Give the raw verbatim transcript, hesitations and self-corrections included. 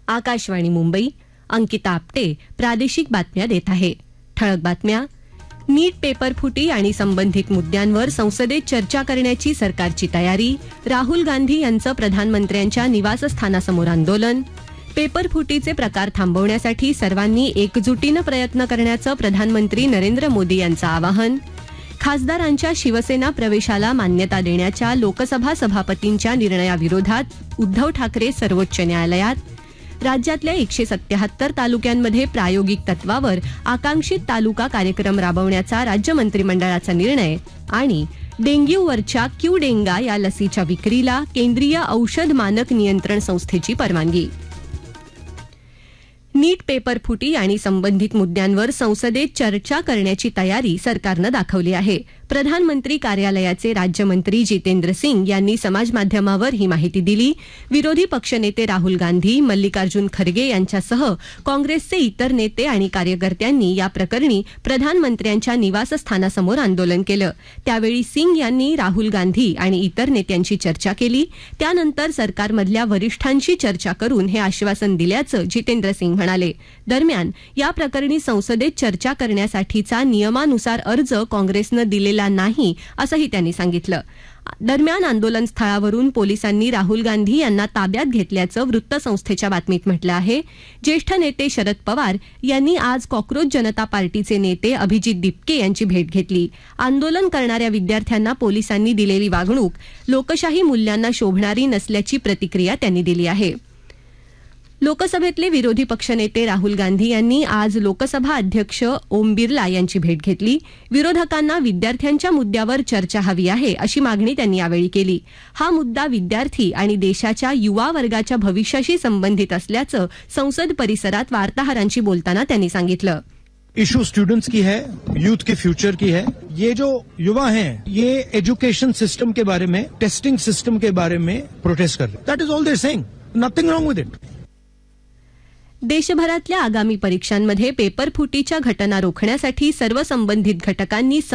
आकाशवाणी मुंबई. अंकिता आपटे प्रादेशिक बातम्या देत आहे. ठळक बातम्या. नीट पेपर फुटी आणि संबंधित मुद्द्यांवर संसदेत चर्चा करण्याची सरकारची तयारी. राहुल गांधी यांचं प्रधानमंत्र्यांच्या निवासस्थानासमोर आंदोलन. पेपर फुटीचे प्रकार थांबवण्यासाठी सर्वांनी एकजुटीनं प्रयत्न करण्याचं प्रधानमंत्री नरेंद्र मोदी यांचं आवाहन. खासदारांच्या शिवसेना प्रवेशाला मान्यता देण्याच्या लोकसभा सभापतींच्या निर्णयाविरोधात उद्धव ठाकरे सर्वोच्च न्यायालयात. राज्यातल्या एकशे सत्याहत्तर तालुक्यांमध्ये प्रायोगिक तत्वावर आकांक्षित तालुका कार्यक्रम राबवण्याचा राज्य मंत्रिमंडळाचा निर्णय. आणि डेंग्यूवरच्या क्यू डेंगा या लसीच्या विक्रीला केंद्रीय औषध मानक नियंत्रण संस्थेची परवानगी. नीट पेपर फुटी आणि संबंधित मुद्द्यांवर संसदेत चर्चा करण्याची तयारी सरकारनं दाखवली आहे. प्रधानमंत्री कार्यालयाचे राज्यमंत्री जितेंद्र सिंग यांनी समाजमाध्यमावर ही माहिती दिली. विरोधी पक्षनेते राहुल गांधी, मल्लिकार्जुन खरगे यांच्यासह काँग्रेसचे इतर नेते आणि कार्यकर्त्यांनी या प्रकरणी प्रधानमंत्र्यांच्या निवासस्थानासमोर आंदोलन केलं. त्यावेळी सिंग यांनी राहुल गांधी आणि इतर नेत्यांची चर्चा केली. त्यानंतर सरकारमधल्या वरिष्ठांशी चर्चा करून हे आश्वासन दिल्याचं जितेंद्र सिंग म्हणाले. दरम्यान या प्रकरणी संसदेत चर्चा करण्यासाठीचा नियमानुसार अर्ज काँग्रेसनं दिलेला नाही असंही त्यांनी सांगितलं. दरम्यान आंदोलनस्थळावरून पोलिसांनी राहुल गांधी यांना ताब्यात घेतल्याचं वृत्तसंस्थेच्या बातमीत म्हटलं आहे. ज्येष्ठ नेते शरद पवार यांनी आज कॉक्रोच जनता पार्टीचे नेते अभिजित दिपके यांची भेट घेतली. आंदोलन करणाऱ्या विद्यार्थ्यांना पोलिसांनी दिलेली वागणूक लोकशाही मूल्यांना शोभणारी नसल्याची प्रतिक्रिया त्यांनी दिली आहे. लोकसभेतले विरोधी पक्षनेते राहुल गांधी यांनी आज लोकसभा अध्यक्ष ओम बिर्ला यांची भेट घेतली. विरोधकांना विद्यार्थ्यांच्या मुद्द्यावर चर्चा हवी आहे अशी मागणी त्यांनी यावेळी केली. हा मुद्दा विद्यार्थी आणि देशाच्या युवा वर्गाच्या भविष्याशी संबंधित असल्याचं संसद परिसरात वार्ताहरांशी बोलताना त्यांनी सांगितलं. इशू स्टूडेंट्स की है, यूथ के फ्यूचर की है. ये जो युवा हैं, ये एजुकेशन सिस्टम के बारे में, टेस्टिंग सिस्टम के बारे में प्रोटेस्ट कर रहे. That is all they are saying. Nothing wrong विद इट. देशभरातल्या आगामी परीक्षांमध्ये पेपर फुटीच्या घटना रोखण्यासाठी सर्व संबंधित घटकांनी